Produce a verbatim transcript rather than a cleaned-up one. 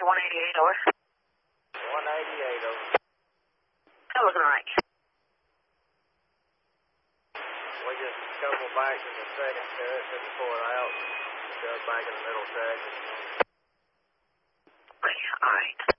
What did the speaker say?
one eighty-eight, over. one eighty-eight, over. Still looking right. We just couple back in the second cut, took the four out, cut back in the middle section. Okay, all right.